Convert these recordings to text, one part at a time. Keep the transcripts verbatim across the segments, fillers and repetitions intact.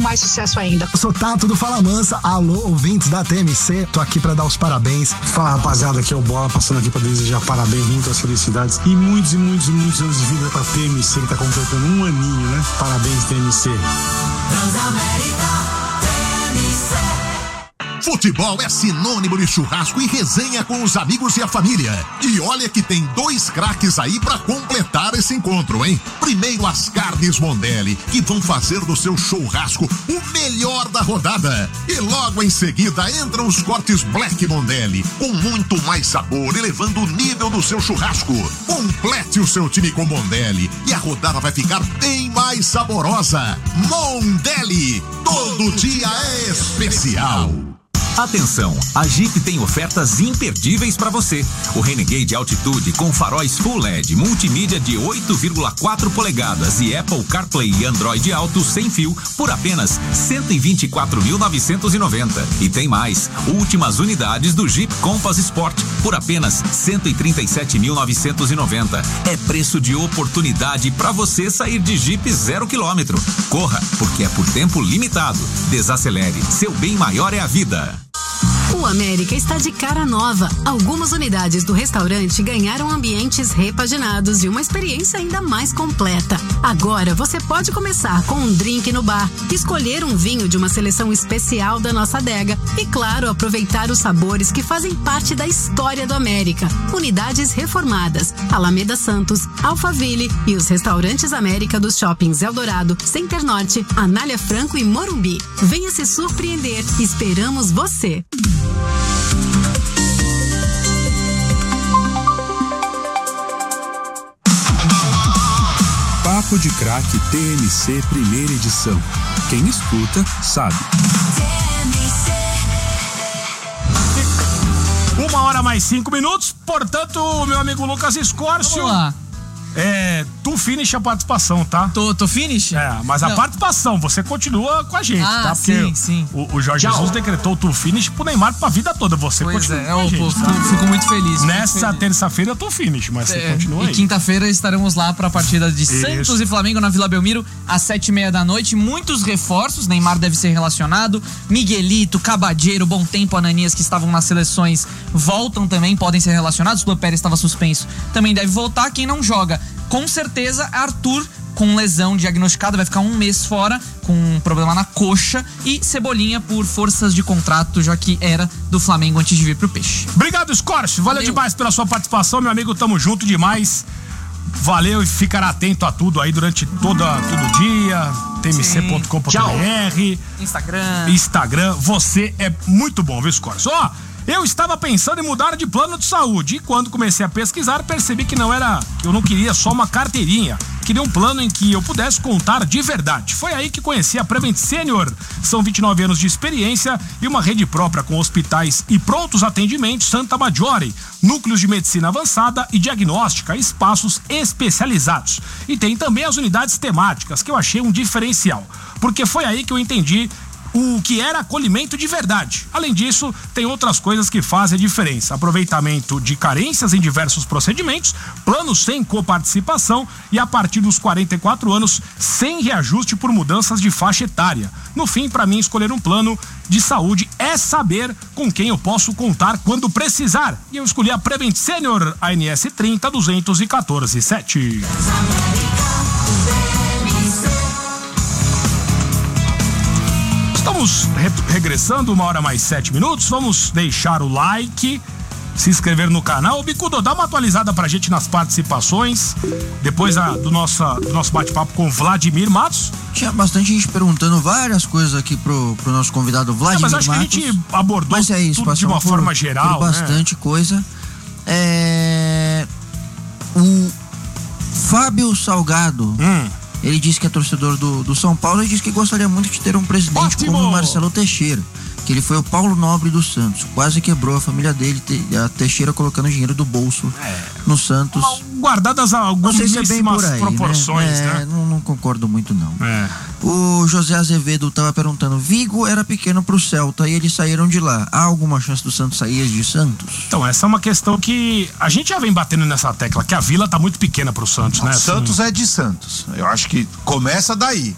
mais sucesso ainda. Eu sou Tato do Fala Mansa, alô ouvintes da T M C, tô aqui pra dar os parabéns. Fala rapaziada, aqui é o Bola, passando aqui pra desejar parabéns, muitas felicidades e muitos e muitos e muitos anos de vida pra T M C, que tá completando um aninho, né? Parabéns, T M C. Transamérica, T M C. Futebol é sinônimo de churrasco e resenha com os amigos e a família. E olha que tem dois craques aí pra completar esse encontro, hein? Primeiro, as carnes Mondelli, que vão fazer do seu churrasco o melhor da rodada. E logo em seguida entram os cortes Black Mondelli, com muito mais sabor, elevando o nível do seu churrasco. Complete o seu time com Mondelli e a rodada vai ficar bem mais saborosa. Mondelli, todo dia é especial. Atenção, a Jeep tem ofertas imperdíveis para você. O Renegade Altitude com faróis Full L E D, multimídia de oito vírgula quatro polegadas e Apple CarPlay e Android Auto sem fio por apenas cento e vinte e quatro mil novecentos e noventa. E tem mais, últimas unidades do Jeep Compass Sport por apenas cento e trinta e sete mil novecentos e noventa. É preço de oportunidade para você sair de Jeep zero quilômetro. Corra, porque é por tempo limitado. Desacelere, seu bem maior é a vida. O América está de cara nova. Algumas unidades do restaurante ganharam ambientes repaginados e uma experiência ainda mais completa. Agora você pode começar com um drink no bar, escolher um vinho de uma seleção especial da nossa adega e, claro, aproveitar os sabores que fazem parte da história do América. Unidades reformadas, Alameda Santos, Alphaville e os restaurantes América dos shoppings Eldorado, Center Norte, Anália Franco e Morumbi. Venha se surpreender. Esperamos você. Papo de Craque T M C primeira edição. Quem escuta, sabe. Uma hora mais cinco minutos, portanto, meu amigo Lucas Escórcio. Vamos lá. É, tu finish a participação, tá? Tô, tô finish? É, mas a Não. participação, você continua com a gente, ah, tá? Porque sim, sim. O, o Jorge Tchau. Jesus decretou tu finish pro Neymar pra vida toda, você pois continua é, com a eu, gente, pô, tá? fico muito feliz. Nessa terça-feira eu tô finish, mas é, você continua e aí. E quinta-feira estaremos lá pra partida de Isso. Santos e Flamengo na Vila Belmiro, às sete e meia da noite. Muitos reforços, Neymar deve ser relacionado, Miguelito, Cabadeiro, Bom Tempo, Ananias, que estavam nas seleções, voltam também, podem ser relacionados. O Luan Pérez estava suspenso, também deve voltar. Quem não joga, com certeza, Arthur, com lesão diagnosticada, vai ficar um mês fora, com um problema na coxa, e Cebolinha por forças de contrato, já que era do Flamengo antes de vir pro Peixe. Obrigado, Scorch, valeu, valeu demais pela sua participação, meu amigo, tamo junto demais. Valeu e ficará atento a tudo aí durante toda, todo o dia. T M C ponto com ponto B R, Instagram. Instagram, você é muito bom, viu, Scorch? Ó, eu estava pensando em mudar de plano de saúde e quando comecei a pesquisar percebi que não era, que eu não queria só uma carteirinha, queria um plano em que eu pudesse contar de verdade. Foi aí que conheci a Prevent Senior. São vinte e nove anos de experiência e uma rede própria com hospitais e prontos atendimentos Santa Maggiore, núcleos de medicina avançada e diagnóstica, espaços especializados. E tem também as unidades temáticas, que eu achei um diferencial, porque foi aí que eu entendi o que era acolhimento de verdade. Além disso, tem outras coisas que fazem a diferença. Aproveitamento de carências em diversos procedimentos, planos sem coparticipação e a partir dos quarenta e quatro anos, sem reajuste por mudanças de faixa etária. No fim, para mim, escolher um plano de saúde é saber com quem eu posso contar quando precisar. E eu escolhi a Prevent Senior, A N S trinta, duzentos e quatorze, sete. Estamos re regressando, uma hora mais sete minutos. Vamos deixar o like, se inscrever no canal. Bicudo, dá uma atualizada pra gente nas participações. Depois a, do, nossa, do nosso bate-papo com Vladimir Matos. Tinha bastante gente perguntando várias coisas aqui pro, pro nosso convidado Vladimir Matos. É, mas acho Matos. que a gente abordou mas é isso, tudo de uma por, forma geral. Por bastante né? coisa. É... O Fábio Salgado. Hum. Ele disse que é torcedor do, do São Paulo e disse que gostaria muito de ter um presidente Ótimo. como o Marcelo Teixeira, que ele foi o Paulo Nobre do Santos. Quase quebrou a família dele, a Teixeira colocando dinheiro do bolso é. no Santos. Guardadas algumas não sei se é bem por aí, proporções, né? né? É, não, não concordo muito, não. É. O José Azevedo estava perguntando, Vigo era pequeno pro Celta e eles saíram de lá. Há alguma chance do Santos sair de Santos? Então, essa é uma questão que a gente já vem batendo nessa tecla, que a Vila tá muito pequena pro Santos, não, né? Santos assim... é de Santos. Eu acho que começa daí.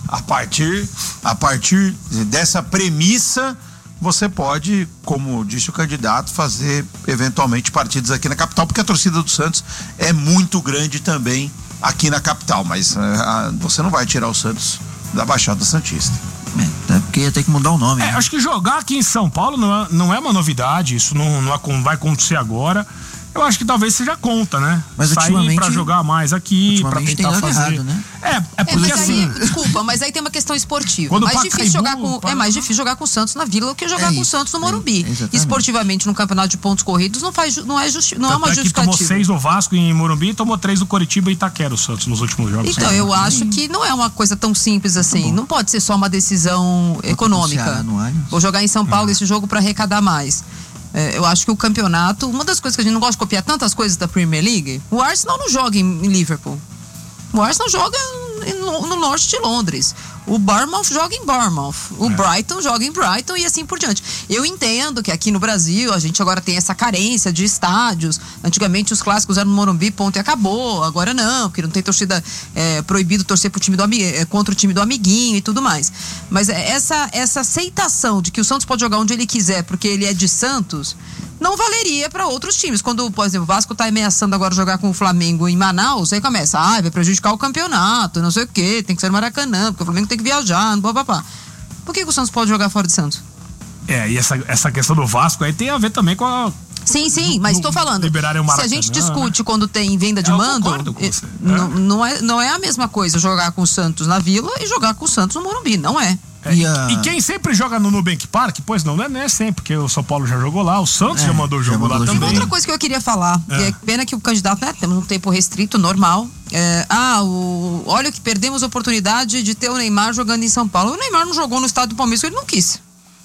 a partir, a partir dessa premissa, você pode, como disse o candidato, fazer eventualmente partidas aqui na capital, porque a torcida do Santos é muito grande também aqui na capital, mas uh, você não vai tirar o Santos da Baixada Santista. É, até porque ia ter que mudar o nome. É, né? Acho que jogar aqui em São Paulo não é, não é uma novidade, isso não, não vai acontecer agora. Eu acho que talvez seja conta, né? Mas sair ultimamente, pra jogar mais aqui, pra ultimamente tentar tem dado fazer. errado, né? É, é É, porque mas assim. aí, desculpa, mas aí tem uma questão esportiva. Quando mais o difícil jogar Pacaembu, com, é mais difícil jogar com o Santos na Vila do que jogar É com o isso, Santos no é, Morumbi. exatamente. Esportivamente, no campeonato de pontos corridos, não, faz, ju- não, é, justi- não é Tanto uma é que tomou justificativa. seis do Vasco em Morumbi e tomou três do Coritiba e Itaquera, o Santos, nos últimos jogos. Então, eu acho que não é uma coisa tão simples assim. Não pode ser só uma decisão econômica. Ceará no Allianz. Vou jogar em São Paulo esse jogo para arrecadar mais. É, eu acho que o campeonato, uma das coisas que a gente não gosta de copiar tantas coisas da Premier League, o Arsenal não joga em, em Liverpool. O Arsenal joga em- no, no norte de Londres. O Bournemouth joga em Bournemouth. O Brighton joga em Brighton e assim por diante. Eu entendo que aqui no Brasil a gente agora tem essa carência de estádios. Antigamente os clássicos eram no Morumbi, ponto e acabou. Agora não, porque não tem torcida, é, proibido torcer pro time do, ami- é, contra o time do amiguinho e tudo mais. Mas é, essa, essa aceitação de que o Santos pode jogar onde ele quiser porque ele é de Santos não valeria para outros times. Quando, por exemplo, o Vasco tá ameaçando agora jogar com o Flamengo em Manaus, aí começa, ah, vai prejudicar o campeonato, não sei o quê, tem que ser no Maracanã, porque o Flamengo tem que viajar, papapá. Por que, que o Santos pode jogar fora de Santos? É, e essa, essa questão do Vasco aí tem a ver também com a. Sim, sim, mas estou falando. Liberarem o Se a Maracanã, gente discute quando tem venda de Eu mando, concordo com eh, você. não, não, é, não é a mesma coisa jogar com o Santos na Vila e jogar com o Santos no Morumbi, não é. É, e, a... e quem sempre joga no Nubank Park, pois não, não é, não é sempre, porque o São Paulo já jogou lá, o Santos É, já mandou o já jogo mandou lá o também. jogo. Outra coisa que eu queria falar, É. é pena que o candidato, né, temos um tempo restrito, normal. É, ah, o, olha que perdemos a oportunidade de ter o Neymar jogando em São Paulo. O Neymar não jogou no estado do Palmeiras, ele não quis.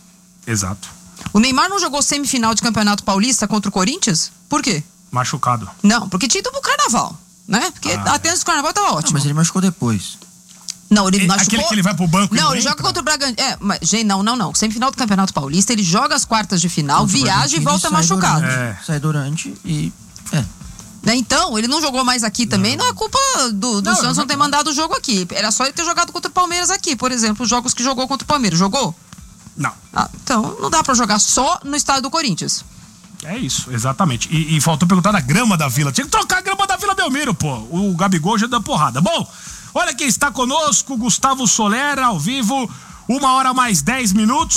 Exato. O Neymar não jogou semifinal de Campeonato Paulista contra o Corinthians? Por quê? Machucado. Não, porque tinha ido pro Carnaval, né? Porque Ah. até antes do Carnaval tava Não, ótimo. mas ele machucou depois. Não, ele E- machucou. aquele que ele vai pro banco e Não, não ele entra? joga contra o Bragantino. É, mas, gente, não, não, não. Semifinal do Campeonato Paulista, ele joga as quartas de final, Contra o viaja e Bragantino, volta sai machucado. durante, É. Sai durante e... É. Né, então, ele não jogou mais aqui também, não, é culpa do, do Não, Santos não ter é mandado o jogo aqui. Era só ele ter jogado contra o Palmeiras aqui, por exemplo, os jogos que jogou contra o Palmeiras. Jogou? Não. Ah, então, não dá pra jogar só no estádio do Corinthians. É isso, exatamente. E, e faltou perguntar da grama da Vila. Tinha que trocar a grama da Vila Belmiro, pô. O Gabigol já deu porrada. Bom, olha quem está conosco, Gustavo Solera, ao vivo, uma hora mais dez minutos.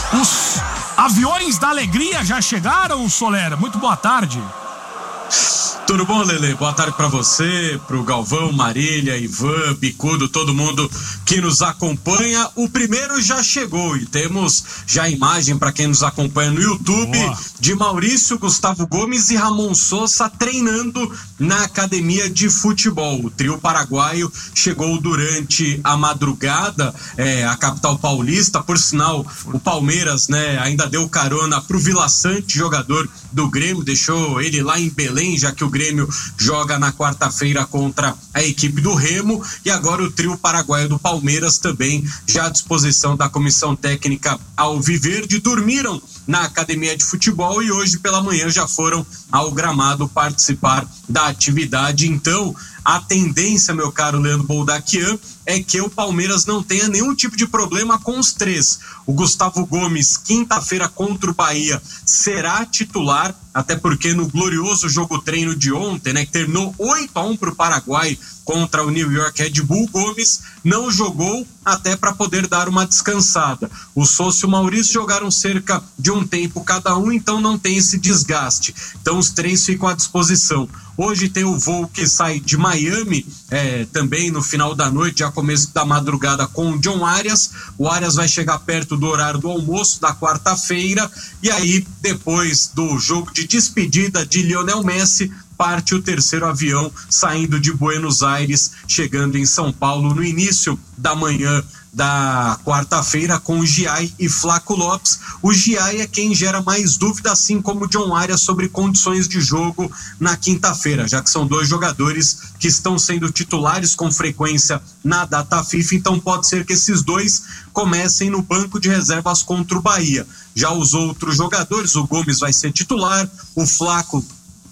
Os aviões da alegria já chegaram, Solera. Muito boa tarde. Tudo bom, Lele? Boa tarde pra você, pro Galvão, Marília, Ivan, Bicudo, todo mundo que nos acompanha. O primeiro já chegou e temos já a imagem para quem nos acompanha no YouTube. Boa. De Maurício, Gustavo Gomes e Ramon Sousa treinando na academia de futebol. O trio paraguaio chegou durante a madrugada, é, a capital paulista. Por sinal, o Palmeiras, né, ainda deu carona pro Vila Sante, jogador do Grêmio, deixou ele lá em Belém, já que o Grêmio joga na quarta-feira contra a equipe do Remo, e agora o trio paraguaio do Palmeiras também já à disposição da comissão técnica Alviverde. Dormiram na academia de futebol e hoje pela manhã já foram ao gramado participar da atividade. Então, a tendência, meu caro Leandro Boldaquian, é que o Palmeiras não tenha nenhum tipo de problema com os três. O Gustavo Gomes, quinta-feira contra o Bahia, será titular, até porque no glorioso jogo treino de ontem, né, que terminou oito a um para o Paraguai contra o New York Red Bull, Gomes não jogou até para poder dar uma descansada. O Sousa e o Maurício jogaram cerca de um tempo cada um, então não tem esse desgaste. Então os três ficam à disposição. Hoje tem o voo que sai de Miami, é, também no final da noite, já começo da madrugada, com o John Arias. O Arias vai chegar perto do horário do almoço da quarta-feira, e aí depois do jogo de despedida de Lionel Messi, parte o terceiro avião saindo de Buenos Aires, chegando em São Paulo no início da manhã da quarta-feira com o Giai e Flaco Lopes. O Giai é quem gera mais dúvida, assim como o John Arias, sobre condições de jogo na quinta-feira, já que são dois jogadores que estão sendo titulares com frequência na data FIFA, então pode ser que esses dois comecem no banco de reservas contra o Bahia. Já os outros jogadores, o Gomes vai ser titular, o Flaco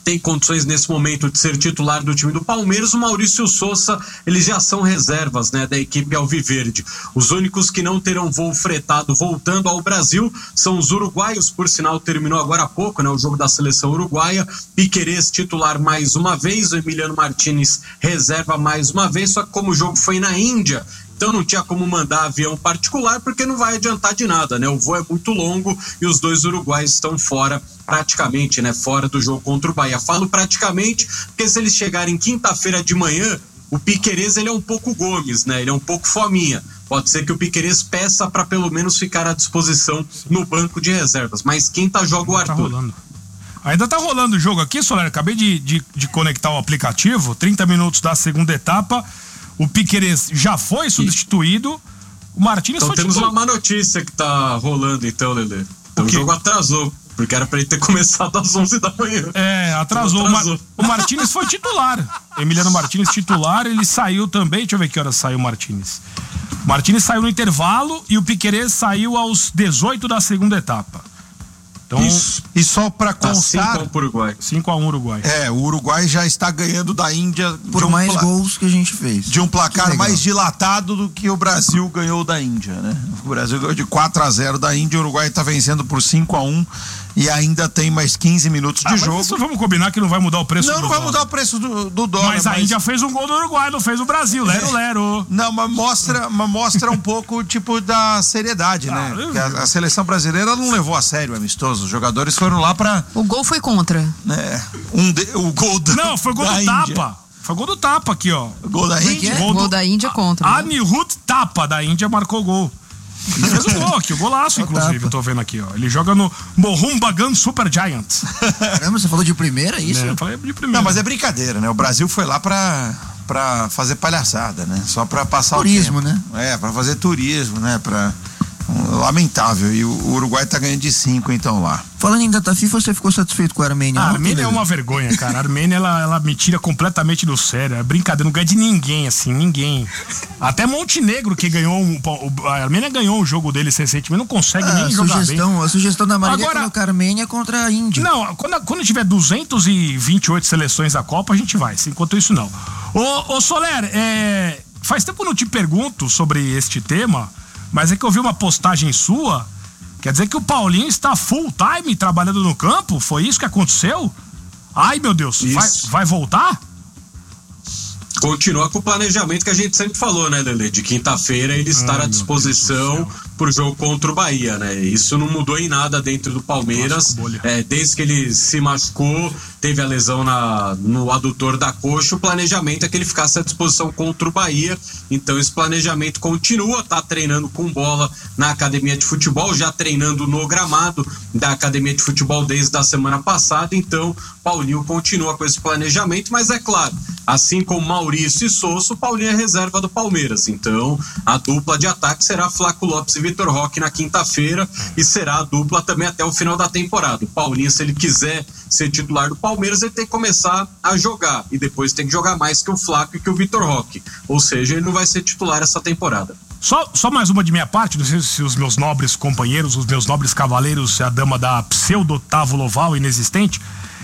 tem condições nesse momento de ser titular do time do Palmeiras. O Maurício Sousa, eles já são reservas, né, da equipe alviverde. Os únicos que não terão voo fretado voltando ao Brasil são os uruguaios, por sinal terminou agora há pouco, né, o jogo da seleção uruguaia. Piquerez titular mais uma vez, o Emiliano Martínez reserva mais uma vez, só que como o jogo foi na Índia, então não tinha como mandar avião particular, porque não vai adiantar de nada, né? O voo é muito longo e os dois uruguaios estão fora, praticamente, né? Fora do jogo contra o Bahia. Falo praticamente, porque se eles chegarem quinta-feira de manhã, o Piquerez, ele é um pouco Gomes, né? Ele é um pouco fominha. Pode ser que o Piquerez peça para pelo menos ficar à disposição no banco de reservas. Mas quinta joga o Arthur. Tá rolando. Ainda tá rolando o jogo aqui, Soler. Acabei de, de, de conectar o aplicativo. trinta minutos da segunda etapa. O Piquerez já foi substituído. O Martínez então foi temos titular. uma má notícia que tá rolando então, Lelê. Então o, o jogo atrasou, porque era pra ele ter começado às onze da manhã. É, atrasou. Então, atrasou. O, Mar... o Martínez foi titular. Emiliano Martínez titular, ele saiu também. Deixa eu ver que hora saiu o Martínez. O Martínez saiu no intervalo e o Piquerez saiu aos dezoito da segunda etapa. Então, Isso. E só pra constar... cinco a um pro Uruguai. cinco a um Uruguai. É, o Uruguai já está ganhando da Índia... Por um mais pla... gols que a gente fez. De um placar mais dilatado do que o Brasil ganhou da Índia, né? O Brasil ganhou de quatro a zero da Índia, o Uruguai está vencendo por cinco a um e ainda tem mais quinze minutos de ah, jogo. Mas isso vamos combinar que não vai mudar o preço não, do Não, não vai dólar. mudar o preço do, do dólar. Mas a mas... Índia fez um gol do Uruguai, não fez o Brasil, lero, lero. Não, mas mostra, mas mostra um pouco, tipo, da seriedade, né? Ah, a, a seleção brasileira não levou a sério o amistoso. Os jogadores foram lá pra... O gol foi contra. É, um de, o gol da Não, foi gol do Índia. Tapa. Foi gol do Tapa aqui, ó. O gol da Índia? Gol, gol do... da Índia contra. A Anirudh Tapa da Índia marcou o gol. Ele fez o gol aqui, o golaço, inclusive, eu tô vendo aqui, ó. Ele joga no Mohun Bagan Super Giants. Caramba, você falou de primeira, isso? É, eu falei de primeira. Não, mas é brincadeira, né? O Brasil foi lá pra, pra fazer palhaçada, né? Só pra passar turismo, o tempo. né? É, pra fazer turismo, né? Pra... Lamentável. E o Uruguai tá ganhando de cinco, então, lá. Falando em data FIFA, você ficou satisfeito com a Armênia? A Armênia é uma vergonha, cara. A Armênia, ela, ela me tira completamente do sério. É brincadeira, não ganha de ninguém, assim, ninguém. Até Montenegro, que ganhou um, a Armênia ganhou um jogo deles recentemente, não consegue ah, nem a jogar sugestão, bem. A sugestão da Marília Agora, é colocar a Armênia contra a Índia. Não, quando, quando tiver duzentas e vinte e oito seleções da Copa, a gente vai. Enquanto isso, não. Ô, ô Soler, é, faz tempo que eu não te pergunto sobre este tema, mas é que eu vi uma postagem sua, quer dizer que o Paulinho está full time trabalhando no campo? Foi isso que aconteceu? Ai, meu Deus, vai, vai voltar? Continua com o planejamento que a gente sempre falou, né, Lelê? De quinta-feira ele estar Ai, à disposição pro jogo contra o Bahia, né? Isso não mudou em nada dentro do Palmeiras. É, desde que ele se machucou, teve a lesão na, no adutor da coxa, o planejamento é que ele ficasse à disposição contra o Bahia. Então esse planejamento continua, tá treinando com bola na academia de futebol, já treinando no gramado da academia de futebol desde a semana passada. Então Paulinho continua com esse planejamento, mas é claro, assim como Maurício e Sousa, o Paulinho é reserva do Palmeiras. Então a dupla de ataque será Flaco Lopes e Vitor Roque na quinta-feira, e será a dupla também até o final da temporada. O Paulinho, se ele quiser ser titular do Palmeiras, ele tem que começar a jogar, e depois tem que jogar mais que o Flaco e que o Vitor Roque. Ou seja, ele não vai ser titular essa temporada. Só, só mais uma de minha parte, não sei se os meus nobres companheiros, os meus nobres cavaleiros, a dama da pseudo-távola oval inexistente,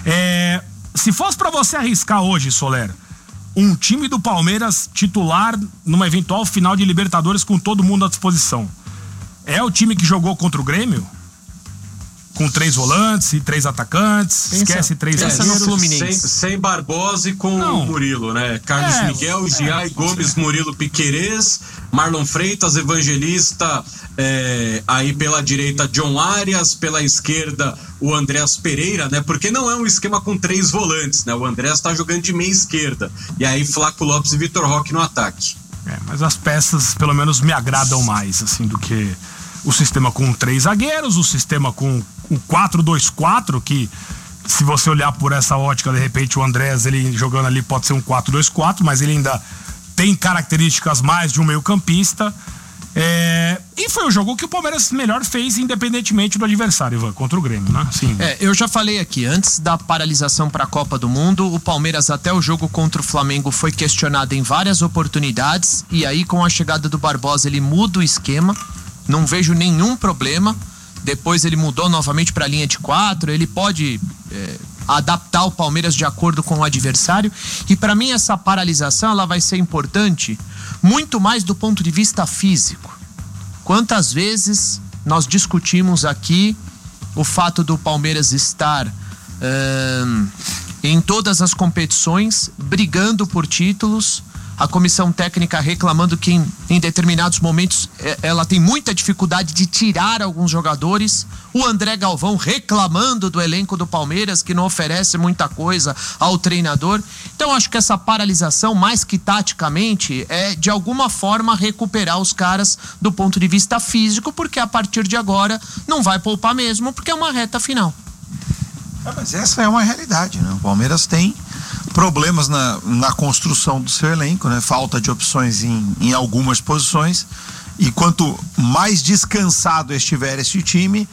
é, se fosse pra você arriscar hoje, Soler, um time do Palmeiras titular numa eventual final de Libertadores com todo mundo à disposição, é o time que jogou contra o Grêmio? Com três volantes e três atacantes, pensa, esquece três zagueiros. Sem, sem Barbosa e com Não. o Murilo, né? Carlos É, Miguel, é, Giai, Gomes, Murilo, Piquerez, Marlon Freitas, Evangelista, é, aí pela direita John Arias, pela esquerda o Andrés Pereira, né? Porque não é um esquema com três volantes, né? O Andrés tá jogando de meia esquerda. E aí Flaco Lopes e Vitor Roque no ataque. É, mas as peças pelo menos me agradam mais, assim, do que o sistema com três zagueiros, o sistema com o quatro dois quatro, que se você olhar por essa ótica, de repente o Andrés, ele jogando ali pode ser um quatro dois quatro, mas ele ainda tem características mais de um meio campista. É, e foi o jogo que o Palmeiras melhor fez, independentemente do adversário, Ivan, contra o Grêmio, né? Sim. É, eu já falei aqui, antes da paralisação para a Copa do Mundo, o Palmeiras até o jogo contra o Flamengo foi questionado em várias oportunidades, e aí com a chegada do Barbosa ele muda o esquema, não vejo nenhum problema. Depois ele mudou novamente para a linha de quatro, ele pode é, adaptar o Palmeiras de acordo com o adversário. E para mim essa paralisação ela vai ser importante muito mais do ponto de vista físico. Quantas vezes nós discutimos aqui o fato do Palmeiras estar hum, em todas as competições brigando por títulos, a comissão técnica reclamando que em, em determinados momentos ela tem muita dificuldade de tirar alguns jogadores, o André Galvão reclamando do elenco do Palmeiras que não oferece muita coisa ao treinador. Então acho que essa paralisação, mais que taticamente, é de alguma forma recuperar os caras do ponto de vista físico, porque a partir de agora não vai poupar mesmo, porque é uma reta final. É, mas essa é uma realidade, né? O Palmeiras tem problemas na, na construção do seu elenco, né? Falta de opções em, em algumas posições, e quanto mais descansado estiver este time,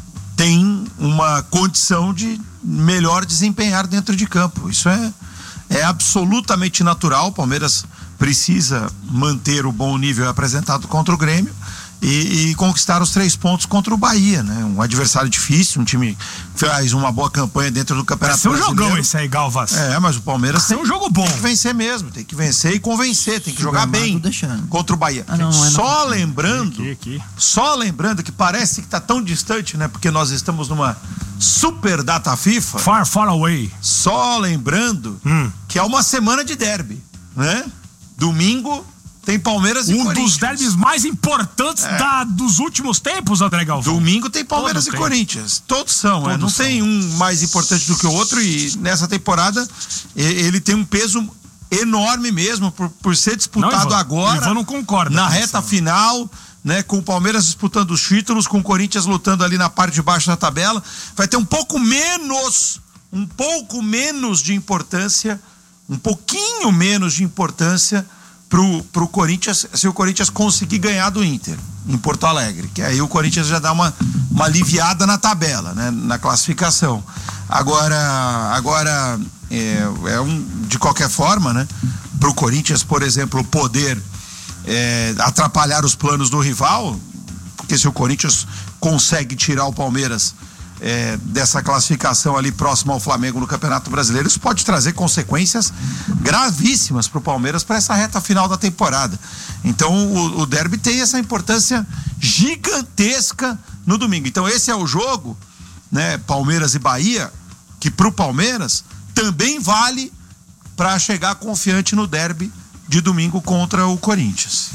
tem uma condição de melhor desempenhar dentro de campo. Isso é, é absolutamente natural. O Palmeiras precisa manter o bom nível apresentado contra o Grêmio E, e conquistar os três pontos contra o Bahia, né? Um adversário difícil, um time que faz uma boa campanha dentro do Campeonato Brasileiro. Vai ser um Brasileiro. jogão esse aí, Galvas. É, mas o Palmeiras vai ser um jogo bom. Tem que vencer mesmo, tem que vencer e convencer, tem que jogar bem contra o Bahia. Ah, não, não é só não. lembrando, aqui, aqui. só lembrando que parece que tá tão distante, né? Porque nós estamos numa super data FIFA. Far, far away. Só lembrando hum. que é uma semana de derby, né? Domingo tem Palmeiras e um Corinthians. Um dos derbys mais importantes é. da, dos últimos tempos, André Galvão. Domingo tem Palmeiras Todo e tem. Corinthians. Todos são, Todos é. Não são. tem um mais importante do que o outro, e nessa temporada ele tem um peso enorme mesmo por, por ser disputado não, Ivan, agora. Ivan não concorda na reta isso. final, né? Com o Palmeiras disputando os títulos, com o Corinthians lutando ali na parte de baixo da tabela. Vai ter um pouco menos, um pouco menos de importância, um pouquinho menos de importância Pro, pro Corinthians, se o Corinthians conseguir ganhar do Inter em Porto Alegre, que aí o Corinthians já dá uma, uma aliviada na tabela, né, na classificação. Agora, agora é, é um, de qualquer forma, né, pro Corinthians, por exemplo, poder é, atrapalhar os planos do rival, porque se o Corinthians consegue tirar o Palmeiras É, dessa classificação ali próximo ao Flamengo no Campeonato Brasileiro, isso pode trazer consequências gravíssimas para o Palmeiras para essa reta final da temporada. Então o, o derby tem essa importância gigantesca no domingo. Então esse é o jogo, né, Palmeiras e Bahia, que para o Palmeiras também vale para chegar confiante no derby de domingo contra o Corinthians.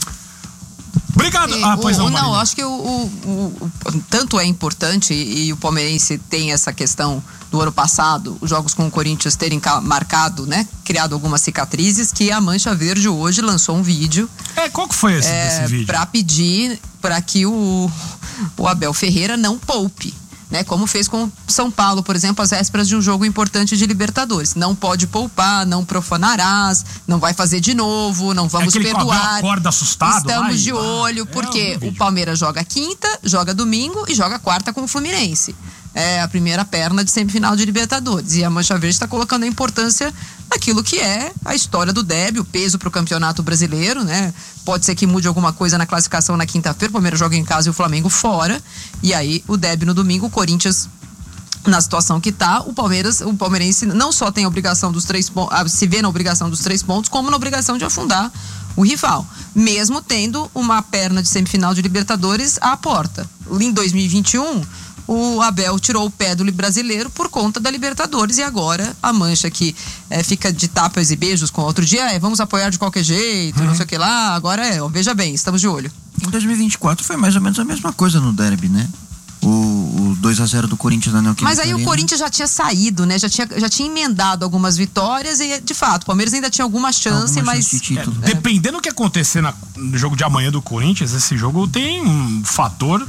Obrigado. E, ah, pois o, não, não, acho que o, o, o tanto é importante, e, e o palmeirense tem essa questão do ano passado, os jogos com o Corinthians terem marcado, né, criado algumas cicatrizes, que a Mancha Verde hoje lançou um vídeo. É, qual que foi esse, é, esse vídeo? Para pedir para que o, o Abel Ferreira não poupe. Né, como fez com São Paulo, por exemplo, às vésperas de um jogo importante de Libertadores. Não pode poupar, não profanarás, não vai fazer de novo, não vamos é perdoar. Acorda assustado, Estamos lá, de e... olho, porque é, o Palmeiras joga quinta, joga domingo e joga quarta com o Fluminense. É a primeira perna de semifinal de Libertadores. E a Mancha Verde está colocando a importância naquilo que é a história do derby, o peso para o Campeonato Brasileiro, né? Pode ser que mude alguma coisa na classificação na quinta-feira, o Palmeiras joga em casa e o Flamengo fora. E aí o derby no domingo, o Corinthians na situação que tá, o Palmeiras, o palmeirense não só tem a obrigação dos três pontos, se vê na obrigação dos três pontos, como na obrigação de afundar o rival, mesmo tendo uma perna de semifinal de Libertadores à porta. Em dois mil e vinte e um, o Abel tirou o pé do brasileiro por conta da Libertadores, e agora a Mancha que é, fica de tapas e beijos com outro dia, é, vamos apoiar de qualquer jeito, uhum. não sei o que lá, agora é, ó, veja bem, estamos de olho. Em dois mil e vinte e quatro foi mais ou menos a mesma coisa no derby, né? O, o dois a zero do Corinthians na Neoquímica Mas aí Arena. O Corinthians já tinha saído, né? Já tinha, já tinha emendado algumas vitórias e, de fato, o Palmeiras ainda tinha alguma chance, alguma mas... chance de título. É, dependendo do que acontecer na, no jogo de amanhã do Corinthians, esse jogo tem um fator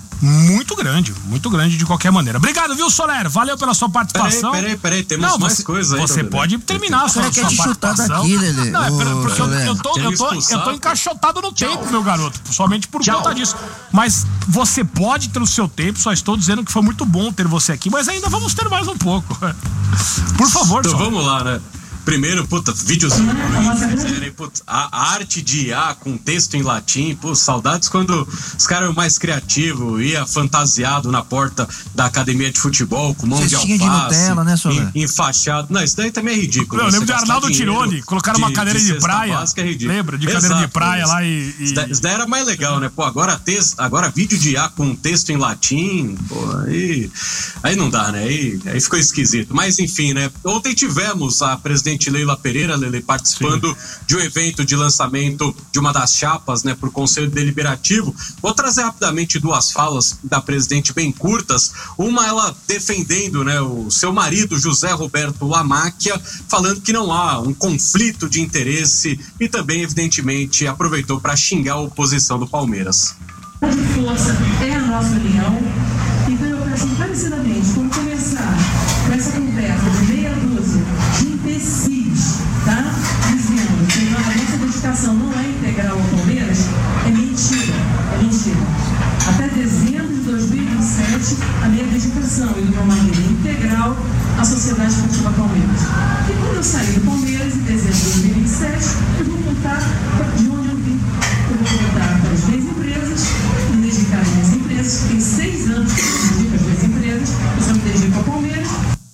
muito grande, muito grande de qualquer maneira. Obrigado, viu, Soler? Valeu pela sua participação. Peraí, peraí, peraí, temos não, mais você, coisa aí. Você pode terminar a sua, sua participação. Daqui, Lelê. Não, é oh, porque eu, eu, tô, eu, tô, eu tô encaixotado no tempo, meu garoto, somente por Tchau. conta disso. Mas você pode ter o seu tempo, só estou dizendo que foi muito bom ter você aqui, mas ainda vamos ter mais um pouco. Por favor, Então Soler. vamos lá, né? Primeiro, puta, videozinho. Puta, a arte de I A com texto em latim, pô, saudades quando os caras eram mais criativos, ia fantasiado na porta da academia de futebol, com mão de alface, de Nutella, né, em, enfaixado. Não, isso daí também é ridículo. Eu lembro de Arnaldo Tironi, colocaram uma cadeira de, de praia. Básica, é lembra? De cadeira Exato, de praia lá e. e... Isso, daí, isso daí era mais legal, né? Pô, agora, texto, agora vídeo de I A com texto em latim, pô, aí, aí não dá, né? Aí, aí ficou esquisito. Mas enfim, né? Ontem tivemos a presidente Leila Pereira, Lele, participando Sim. de um evento de lançamento de uma das chapas, né, para o Conselho Deliberativo. Vou trazer rapidamente duas falas da presidente bem curtas. Uma, ela defendendo, né, o seu marido, José Roberto Lamáquia, falando que não há um conflito de interesse e também, evidentemente, aproveitou para xingar a oposição do Palmeiras. De força é a nossa união. Então eu peço encarecidamente, como começar com essa conversa de meia dúzia de imbecis, tá? Dizendo que a nossa dedicação não é integral ao Palmeiras, é mentira, é mentira. Até dezembro de dois mil e vinte e sete, a minha dedicação e do meu marido é integral à Sociedade Esportiva Palmeiras. E quando eu saí do Palmeiras, em dezembro de dois mil e vinte e sete, eu vou contar de onde eu vim. Eu vou contar para as minhas empresas, me dedicar às minhas empresas, tem seis anos que eu me dedico às minhas empresas, eu só me dedico ao Palmeiras.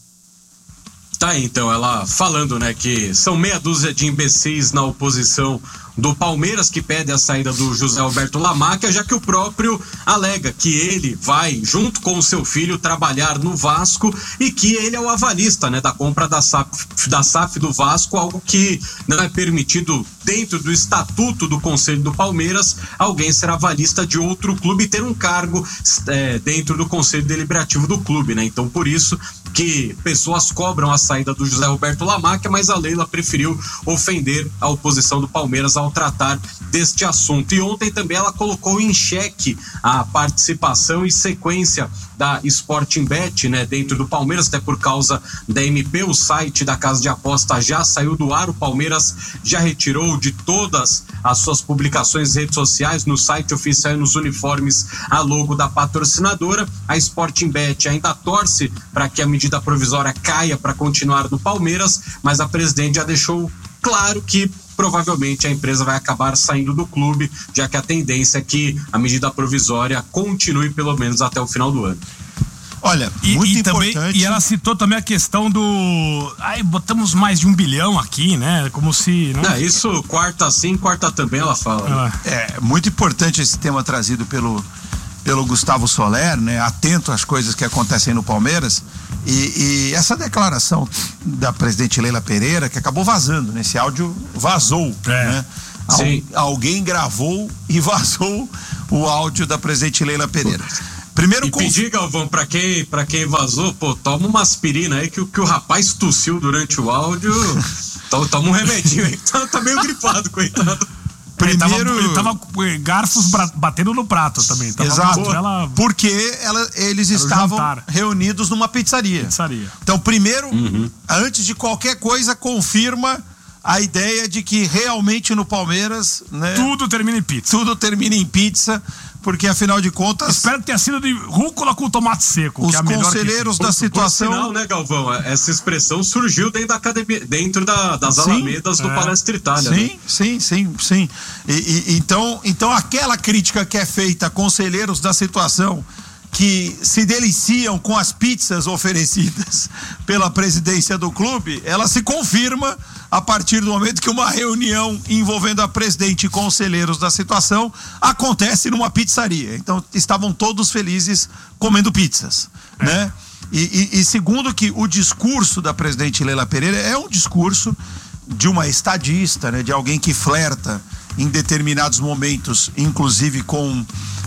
Tá aí, então, ela falando, né, que são meia dúzia de imbecis na oposição do Palmeiras que pede a saída do José Roberto Lamáquia, já que o próprio alega que ele vai, junto com o seu filho, trabalhar no Vasco e que ele é o avalista, né, da compra da S A F, da S A F do Vasco, algo que não é permitido dentro do estatuto do Conselho do Palmeiras, alguém ser avalista de outro clube e ter um cargo é, dentro do Conselho Deliberativo do clube, né? Então, por isso que pessoas cobram a saída do José Roberto Lamáquia, mas a Leila preferiu ofender a oposição do Palmeiras ao tratar deste assunto. E ontem também ela colocou em xeque a participação e sequência da Sportingbet, né, dentro do Palmeiras, até por causa da M P, o site da casa de aposta já saiu do ar, o Palmeiras já retirou de todas as suas publicações em redes sociais, no site oficial e nos uniformes, a logo da patrocinadora. A Sportingbet ainda torce para que a medida provisória caia para continuar no Palmeiras, mas a presidente já deixou claro que provavelmente a empresa vai acabar saindo do clube, já que a tendência é que a medida provisória continue pelo menos até o final do ano. Olha, e, muito e também, importante. E ela citou também a questão do... Ai, botamos mais de um bilhão aqui, né? Como se... Não... É, isso, quarta sim, quarta também, ela fala. Né? É, muito importante esse tema trazido pelo, pelo Gustavo Soler, né? Atento às coisas que acontecem no Palmeiras. E, e essa declaração da presidente Leila Pereira, que acabou vazando, né? Esse áudio vazou, é. né? Al, alguém gravou e vazou o áudio da presidente Leila Pereira. Primeiro e conf... pedir, Galvão, pra quem, pra quem vazou, pô, toma uma aspirina aí que, que o rapaz tossiu durante o áudio. Toma um remedinho aí, tá, tá meio gripado, coitado. Primeiro... Ele tava, ele tava garfos batendo no prato também. Tava Exato. Ela... Porque ela, eles Era estavam reunidos numa pizzaria. pizzaria. Então, primeiro, uhum. antes de qualquer coisa, confirma a ideia de que realmente no Palmeiras, né, tudo termina em pizza. Tudo termina em pizza, porque afinal de contas... Espero que tenha sido de rúcula com tomate seco. Os que é a conselheiros que... da por, situação... Por sinal, né, Galvão, essa expressão surgiu dentro da academia, dentro da, das sim, alamedas do é. Palestra Itália. Sim, né? sim, sim, sim. E, e, então, então aquela crítica que é feita a conselheiros da situação que se deliciam com as pizzas oferecidas pela presidência do clube, ela se confirma a partir do momento que uma reunião envolvendo a presidente e conselheiros da situação acontece numa pizzaria. Então estavam todos felizes comendo pizzas, é. né? E, e, e segundo que o discurso da presidente Leila Pereira é um discurso de uma estadista, né? De alguém que flerta em determinados momentos, inclusive com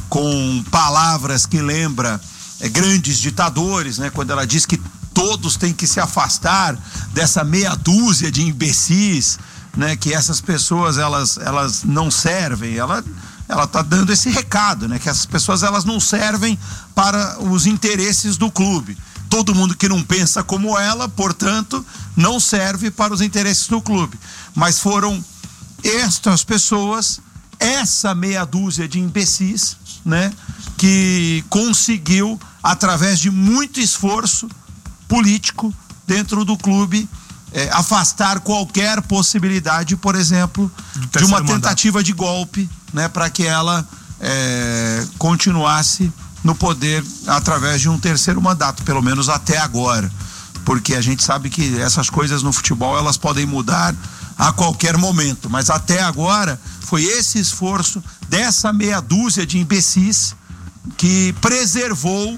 com palavras que lembra é, grandes ditadores, né? Quando ela diz que todos têm que se afastar dessa meia dúzia de imbecis, né? Que essas pessoas, elas, elas não servem, ela ela tá dando esse recado, né? Que essas pessoas, elas não servem para os interesses do clube. Todo mundo que não pensa como ela, portanto, não serve para os interesses do clube. Mas foram estas pessoas, essa meia dúzia de imbecis, né, que conseguiu, através de muito esforço político dentro do clube, é, afastar qualquer possibilidade, por exemplo, de uma tentativa mandato. de golpe, né, para que ela é, continuasse no poder através de um terceiro mandato, pelo menos até agora, porque a gente sabe que essas coisas no futebol elas podem mudar a qualquer momento, mas até agora foi esse esforço dessa meia dúzia de imbecis que preservou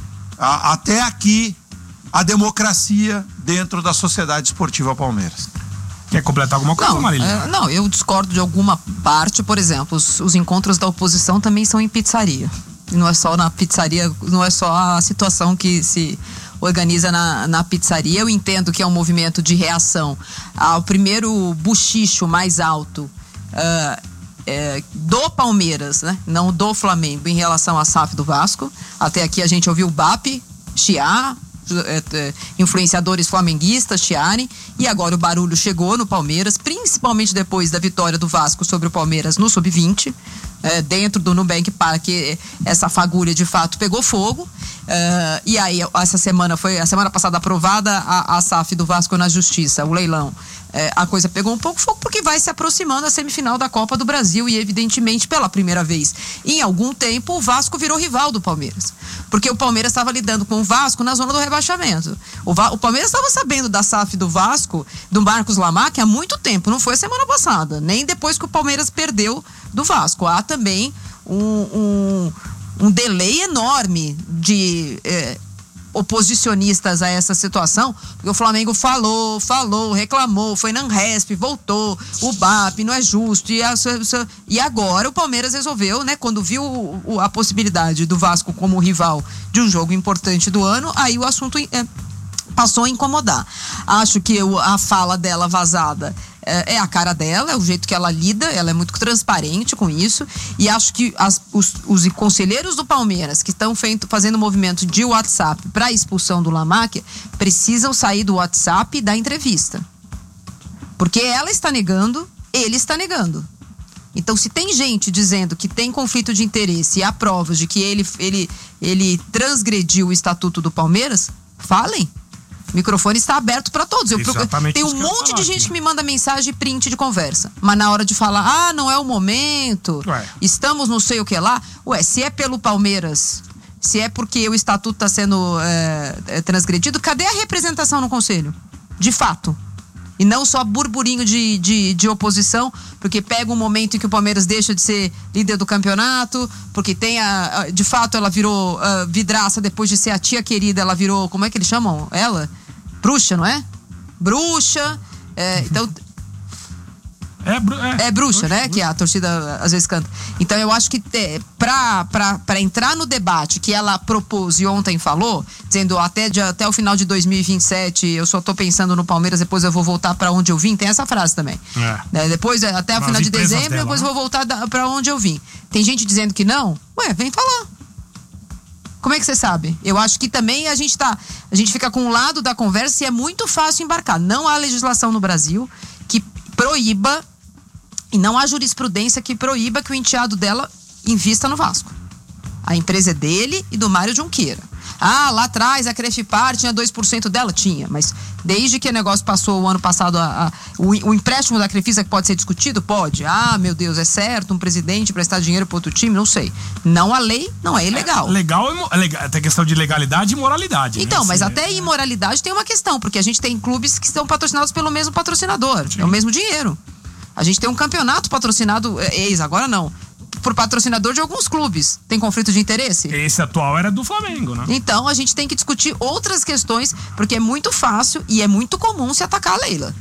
a, até aqui a democracia dentro da Sociedade Esportiva Palmeiras. Quer completar alguma coisa, não, Marília? É, não, eu discordo de alguma parte. Por exemplo, os, os encontros da oposição também são em pizzaria. E não é só na pizzaria, não é só a situação que se organiza na, na pizzaria. Eu entendo que é um movimento de reação ao primeiro buchicho mais alto uh, é, do Palmeiras, né? Não do Flamengo, em relação à S A F do Vasco. Até aqui a gente ouviu o B A P chiar, é, é, influenciadores flamenguistas chiarem, e agora o barulho chegou no Palmeiras, principalmente depois da vitória do Vasco sobre o Palmeiras no sub vinte. É, dentro do Nubank Park, essa fagulha de fato pegou fogo. Uh, e aí, essa semana foi a semana passada aprovada a, a S A F do Vasco na Justiça, o leilão. É, a coisa pegou um pouco fogo porque vai se aproximando a semifinal da Copa do Brasil e, evidentemente, pela primeira vez em algum tempo, o Vasco virou rival do Palmeiras. Porque o Palmeiras estava lidando com o Vasco na zona do rebaixamento. O, Va- o Palmeiras estava sabendo da S A F do Vasco, do Marcos Lamac, há muito tempo. Não foi semana passada, nem depois que o Palmeiras perdeu do Vasco. Há também um, um, um delay enorme de eh, oposicionistas a essa situação, porque o Flamengo falou, falou, reclamou, foi na Anresp, voltou, o B A P, não é justo, e, a, e agora o Palmeiras resolveu, né, quando viu o, o, a possibilidade do Vasco como rival de um jogo importante do ano, aí o assunto é, passou a incomodar. Acho que eu, a fala dela vazada é, é a cara dela, é o jeito que ela lida, ela é muito transparente com isso, e acho que as, os, os conselheiros do Palmeiras que estão feito, fazendo movimento de WhatsApp para a expulsão do Lamac precisam sair do WhatsApp e da entrevista, porque ela está negando, ele está negando. Então, se tem gente dizendo que tem conflito de interesse e há provas de que ele, ele, ele transgrediu o estatuto do Palmeiras, falem. O microfone está aberto para todos. Eu procuro... Tem um monte de gente que me manda mensagem print de conversa. Mas na hora de falar, ah, não é o momento, Ué. estamos não sei o que lá. Ué, se é pelo Palmeiras, se é porque o estatuto está sendo é, é, transgredido, cadê a representação no conselho? De fato. E não só burburinho de, de, de oposição, porque pega um momento em que o Palmeiras deixa de ser líder do campeonato, porque tem a, a de fato ela virou a vidraça depois de ser a tia querida, ela virou, como é que eles chamam ela? Bruxa, não é? Bruxa, é, então... É, bru- é, é bruxa, bruxa, né? Bruxa. Que a torcida às vezes canta. Então eu acho que é, pra, pra, pra entrar no debate que ela propôs e ontem falou, dizendo até, de, até o final de dois mil e vinte e sete eu só tô pensando no Palmeiras, depois eu vou voltar pra onde eu vim, tem essa frase também. É. É, depois, até o final de dezembro, dela, depois né? eu vou voltar da, pra onde eu vim. Tem gente dizendo que não? Ué, vem falar. Como é que você sabe? Eu acho que também a gente tá, a gente fica com um lado da conversa e é muito fácil embarcar. Não há legislação no Brasil que proíba, e não há jurisprudência que proíba que o enteado dela invista no Vasco. A empresa é dele e do Mário Junqueira. Ah, lá atrás a Crefipar tinha dois por cento dela? Tinha, mas desde que o negócio passou o ano passado, a, a, o, o empréstimo da Crefisa que pode ser discutido? Pode. Ah, meu Deus, é certo um presidente prestar dinheiro para outro time? Não sei. Não, a lei não é ilegal. É, legal, é legal, tem questão de legalidade e moralidade. Então, né? mas assim, até é... imoralidade tem uma questão, porque a gente tem clubes que são patrocinados pelo mesmo patrocinador, Sim. é o mesmo dinheiro. A gente tem um campeonato patrocinado, ex, agora não, por patrocinador de alguns clubes. Tem conflito de interesse? Esse atual era do Flamengo, né? Então, a gente tem que discutir outras questões, porque é muito fácil e é muito comum se atacar a Leila.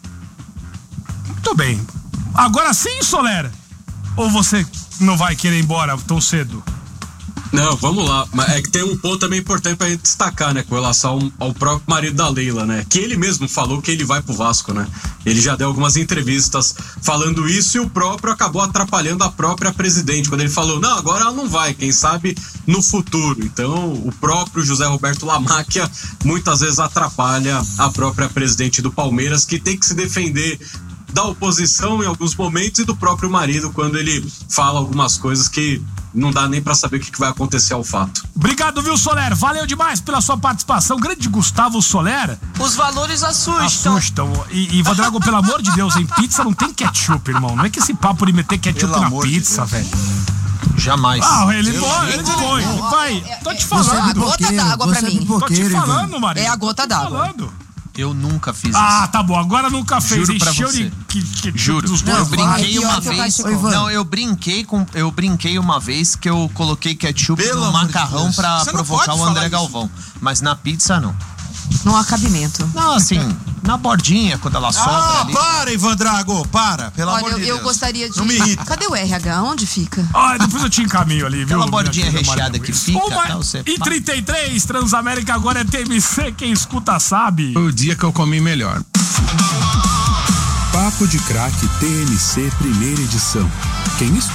Muito bem. Agora sim, Solera? Ou você não vai querer ir embora tão cedo? Não, vamos lá. Mas é que tem um ponto também importante pra gente destacar, né? Com relação ao, ao próprio marido da Leila, né? Que ele mesmo falou que ele vai pro Vasco, né? Ele já deu algumas entrevistas falando isso e o próprio acabou atrapalhando a própria presidente. Quando ele falou, não, agora ela não vai, quem sabe no futuro. Então, o próprio José Roberto Lamáquia muitas vezes atrapalha a própria presidente do Palmeiras, que tem que se defender da oposição em alguns momentos e do próprio marido quando ele fala algumas coisas que não dá nem pra saber o que vai acontecer ao fato. Obrigado, viu, Soler? Valeu demais pela sua participação. Grande Gustavo Soler. Os valores assustam. Assustam. E, e Vandrago, pelo amor de Deus, em pizza não tem ketchup, irmão. Não é que esse papo de meter ketchup pelo na pizza, de velho. Jamais. Ah, ele põe, ele põe. Vai, tô te falando. A gota d'água pra mim. Tô te falando, Maria. É a gota d'água. Eu nunca fiz isso. Ah, tá bom. Agora nunca fez. Juro pra Encheu você. de que, que, Juro. dos Eu dois brinquei lados. uma vez. Não, eu brinquei com. Eu brinquei uma vez que eu coloquei ketchup Pelo no amor de macarrão Deus. pra Você não provocar pode o falar André isso. Galvão. Mas na pizza, não. Não há cabimento. Não, assim, na bordinha, quando ela sobra Ah, ali. para, Ivan Drago, para, pelo Olha, amor eu, de eu Deus. gostaria de. Não me irrita. Cadê o R H? Onde fica? Ah, depois eu te encaminho ali, viu? Aquela bordinha minha querida recheada Maria que Luísa. fica, Uma tá, você- e trinta e três, Transamérica agora é T M C, quem escuta sabe. Foi o dia que eu comi melhor. Papo de Craque T M C, primeira edição. Quem escuta